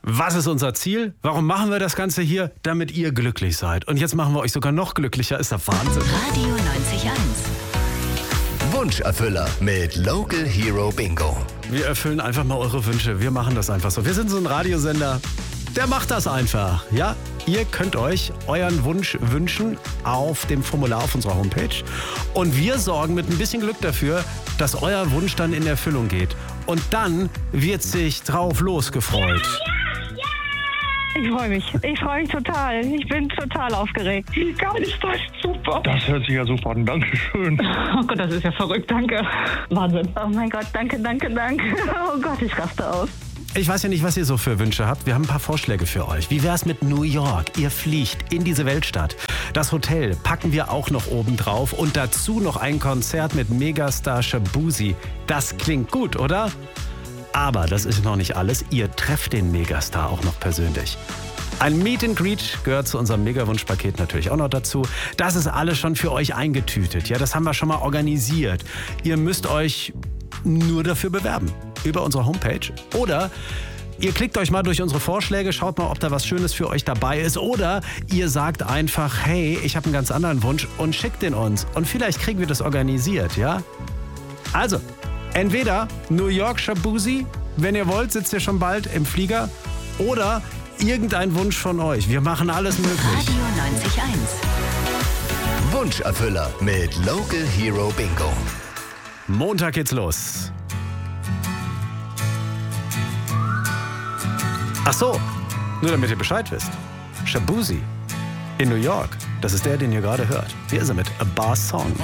Was ist unser Ziel? Warum machen wir das Ganze hier? Damit ihr glücklich seid. Und jetzt machen wir euch sogar noch glücklicher. Ist der Wahnsinn. Radio 90.1. Wunscherfüller mit Local Hero Bingo. Wir erfüllen einfach mal eure Wünsche. Wir machen das einfach so. Wir sind so ein Radiosender, der macht das einfach. Ja, ihr könnt euch euren Wunsch wünschen auf dem Formular auf unserer Homepage. Und wir sorgen mit ein bisschen Glück dafür, dass euer Wunsch dann in Erfüllung geht. Und dann wird sich drauf losgefreut. Ich freue mich total. Ich bin total aufgeregt. Wie geil ist das? Super. Das hört sich ja super an. Dankeschön. Oh Gott, das ist ja verrückt. Danke. Wahnsinn. Oh mein Gott, danke. Oh Gott, ich raste aus. Ich weiß ja nicht, was ihr so für Wünsche habt. Wir haben ein paar Vorschläge für euch. Wie wär's mit New York? Ihr fliegt in diese Weltstadt. Das Hotel packen wir auch noch oben drauf. Und dazu noch ein Konzert mit Megastar Shaboozey. Das klingt gut, oder? Aber das ist noch nicht alles. Ihr trefft den Megastar auch noch persönlich. Ein Meet and Greet gehört zu unserem Megawunschpaket natürlich auch noch dazu. Das ist alles schon für euch eingetütet. Ja, das haben wir schon mal organisiert. Ihr müsst euch nur dafür bewerben. Über unsere Homepage. Oder ihr klickt euch mal durch unsere Vorschläge, schaut mal, ob da was Schönes für euch dabei ist. Oder ihr sagt einfach, hey, ich habe einen ganz anderen Wunsch und schickt den uns. Und vielleicht kriegen wir das organisiert, ja? Also, entweder New York Shaboozey, wenn ihr wollt, sitzt ihr schon bald im Flieger. Oder irgendein Wunsch von euch. Wir machen alles möglich. Radio 90.1. Wunscherfüller mit Local Hero Bingo. Montag geht's los. Ach so, nur damit ihr Bescheid wisst. Shaboozey in New York, das ist der, den ihr gerade hört. Hier ist er mit A Bar Song.